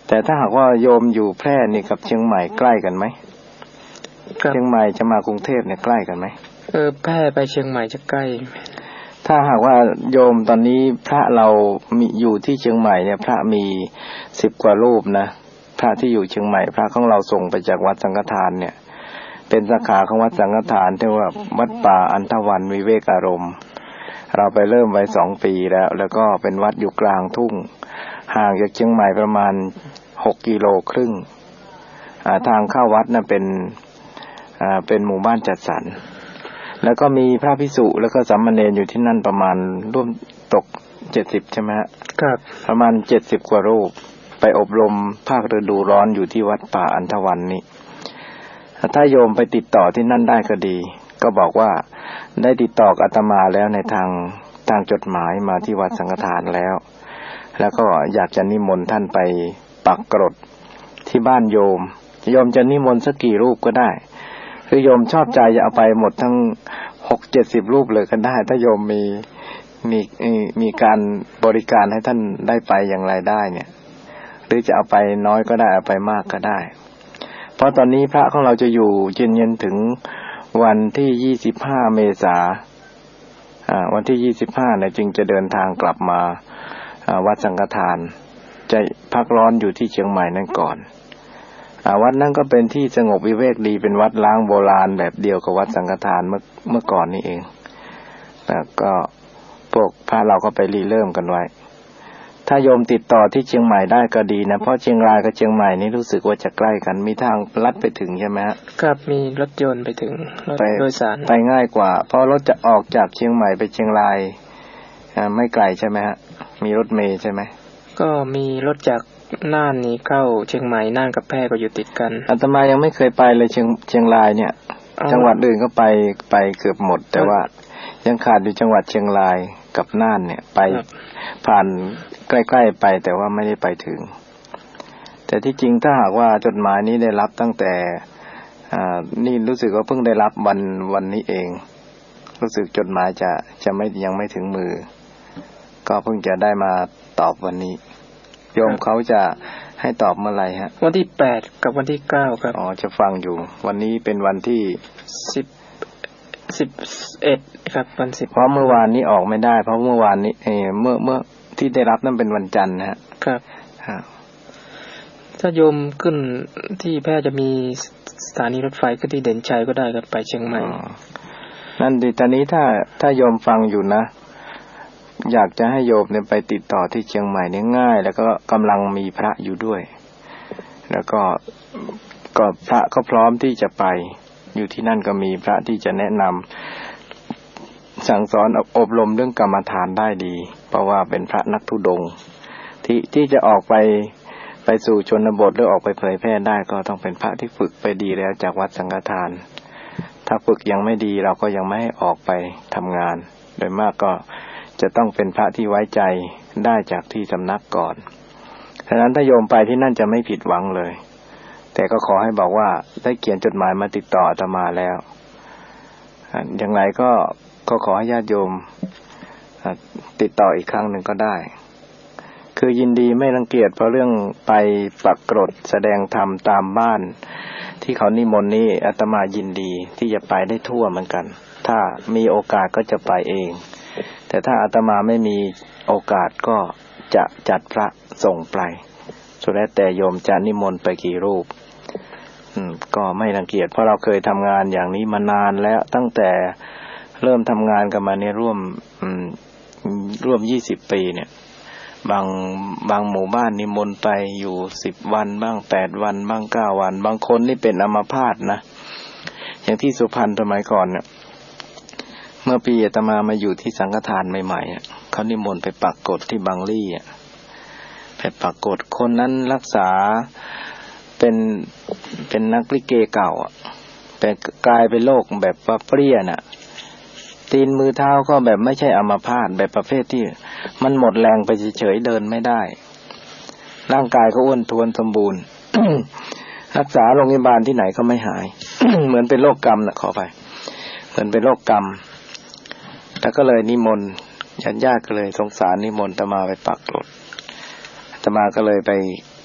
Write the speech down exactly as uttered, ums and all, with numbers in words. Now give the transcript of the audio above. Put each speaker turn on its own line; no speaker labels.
แต่ถ้าหากว่าโยมอยู่แพร่นี่กับเชียงใหม่ใกล้กันไหมเชียงใหม่จะมากรุงเทพเนี่ยใกล้กันไหม
เออแพร่ไปเชียงใหม่จะใกล้
ถ้าหากว่าโยมตอนนี้พระเรามีอยู่ที่เชียงใหม่เนี่ยพระมีสิบกว่ารูปนะพระที่อยู่เชียงใหม่พระของเราส่งไปจากวัดสังฆทานเนี่ยเป็นสาขาของวัดสังฆทานที่ว่าวัดป่าอันธวันวิเวกอารมณ์เราไปเริ่มไว้สองปีแล้วแล้วก็เป็นวัดอยู่กลางทุ่งห่างจากเชียงใหม่ประมาณหกกิโลครึ่งทางเข้าวัดน่ะเป็นอ่าเป็นหมู่บ้านจัดสรรแล้วก็มีพระภิกษุแล้วก็สามเณรอยู่ที่นั่นประมาณร่วมตกเจ็ดสิบใช่ไหมครับประมาณเจ็ดสิบกว่ารูปไปอบรมภาคฤดูร้อนอยู่ที่วัดป่าอันธวันนี้ถ้าโยมไปติดต่อที่นั่นได้ก็ดีก็บอกว่าได้ติดต่ออาตมาแล้วในทางทางจดหมายมาที่วัดสังฆทานแล้วแล้วก็อยากจะนิมนต์ท่านไปปักกรดที่บ้านโยมโยมจะนิมนต์สักกี่รูปก็ได้คือโยมชอบใจจะเอาไปหมดทั้งหกเจ็ดสิบรูปเลยก็ได้ถ้าโยมมีมีมีการบริการให้ท่านได้ไปอย่างไรได้เนี่ยหรือจะเอาไปน้อยก็ได้เอาไปมากก็ได้เพราะตอนนี้พระของเราจะอยู่เย็นๆถึงวันที่ยี่สิบห้าเมษาอ่าวันที่ยี่สิบห้าเนี่ยจึงจะเดินทางกลับมาอ่าวัดสังฆทานจะพักร้อนอยู่ที่เชียงใหม่นั่นก่อนอ่าวัดนั้นก็เป็นที่สงบวิเวกดีเป็นวัดล้างโบราณแบบเดียวกับวัดสังฆทานเมื่อเมื่อก่อนนี่เองแล้วก็พวกพระเราก็ไปรีเริ่มกันไว้ถ้าโยมติดต่อที่เชียงใหม่ได้ก็ดีนะเพราะเชียงรายกับเชียงใหม่นี่รู้สึกว่าจะใกล้กันมีทางลัดไปถึงใช่ไหม
ครับมีรถยนต์ไปถึงรถโดยสาร
ไปง่ายกว่าเพราะรถจะออกจากเชียงใหม่ไปเชียงรายอ่าไม่ไกลใช่ไหมฮะมีรถเมล์ใช่ไหม
ก็มีรถจากน่านนี้เข้าเชียงใหม่น่านกับแพร่ก็อยู่ติดกัน
อาตมายังไม่เคยไปเลยเชียงเชียงรายเนี่ยจังหวัดอื่นก็ไปไปเกือบหมดแต่ว่ายังขาดอยู่จังหวัดเชียงรายกับน่านเนี่ยไปผ่านใกล้ๆไปแต่ว่าไม่ได้ไปถึงแต่ที่จริงถ้าหากว่าจดหมายนี้ได้รับตั้งแต่อ่านี่รู้สึกว่าเพิ่งได้รับวันวันนี้เองรู้สึกจดหมายจะจะไม่ยังไม่ถึงมือก็เพิ่งจะได้มาตอบวันนี้โยมเขาจะให้ตอบเมื่อไหร่ฮะ
วันที่แปดกับวันที่เก้าครับ
อ๋อจะฟังอยู่วันนี้เป็นวันที่
สิบสิบเอ็ดครับวันสิบ
เพราะเมื่อวานนี้ออกไม่ได้เพราะเมื่อวานนี้เออเมื่อเมื่อที่ได้รับนั่นเป็นวันจันทร์นะฮะ
ครับครับถ้าโยมขึ้นที่แพร่จะมีสถานีรถไฟก็ที่เด่นชัยก็ได้ครับไปเชียงใหม่
นั่นดิตอนนี้ถ้าถ้าโยมฟังอยู่นะอยากจะให้โยมเนี่ยไปติดต่อที่เชียงใหม่เนี่ยง่ายแล้วก็กำลังมีพระอยู่ด้วยแล้วก็ก็พระก็พร้อมที่จะไปอยู่ที่นั่นก็มีพระที่จะแนะนำสั่งสอนอบรมเรื่องกรรมฐานได้ดีเพราะว่าเป็นพระนักธุดงค์ที่ที่จะออกไปไปสู่ชนบทหรือออกไปเผยแพร่ได้ก็ต้องเป็นพระที่ฝึกไปดีแล้วจากวัดสังฆทานถ้าฝึกยังไม่ดีเราก็ยังไม่ให้ออกไปทำงานโดยมากก็จะต้องเป็นพระที่ไว้ใจได้จากที่สำนักก่อนฉะนั้นถ้าโยมไปที่นั่นจะไม่ผิดหวังเลยแต่ก็ขอให้บอกว่าได้เขียนจดหมายมาติดต่ออาตมาแล้วอย่างไรก็ก็ขอให้ญาติโยมติดต่ออีกครั้งหนึ่งก็ได้คือยินดีไม่รังเกียจเพราะเรื่องไปปักกรดแสดงธรรมตามบ้านที่เขานิมนต์นี้อาตมายินดีที่จะไปได้ทั่วเหมือนกันถ้ามีโอกาสก็จะไปเองแต่ถ้าอาตมาไม่มีโอกาสก็จะจัดพระส่งไปสุดแล้วแต่โยมจะนิมนต์ไปกี่รูปก็ไม่รังเกียจเพราะเราเคยทำงานอย่างนี้มานานแล้วตั้งแต่เริ่มทำงานกันมาเนี่ยร่วมร่วมยี่สิบปีเนี่ยบางบางหมู่บ้านนิมนต์ไปอยู่สิบวันบ้างแปดวันบ้างเก้าวันบางคนนี่เป็นอัมพาตนะอย่างที่สุพรรณสมัยก่อนเนี่ยเมื่อปีอาตมามาอยู่ที่สังฆทานใหม่ๆเขานิมนต์ไปปักกฎที่บางลี่อ่ะไปปักกฎคนนั้นรักษาเป็นเป็นนักลิเกเก่าอ่ะแต่กลายเป็นโรคแบบว่าเปรี้ยน่ะตีนมือเท้าก็แบบไม่ใช่อัมพาตแบบประเภทที่มันหมดแรงไปเฉยๆเดินไม่ได้ร่างกายก็อ้วนท้วนสมบูรณ์ รักษาโรงพยาบาลที่ไหนก็ไม่หาย เหมือนเป็นโรคกรรมน่ะขอไปเหมือนเป็นโรคกรรมแล้วก็เลยนิมนต์ญาติๆก็เลยสงสารนิมนต์อาตมาไปปักกรดอาตมาก็เลยไป